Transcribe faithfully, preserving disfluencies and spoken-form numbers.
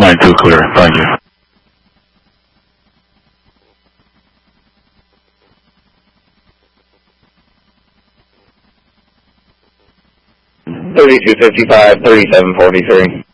nine two clear. Thank you. thirty-two fifty-five, thirty-seven forty-three.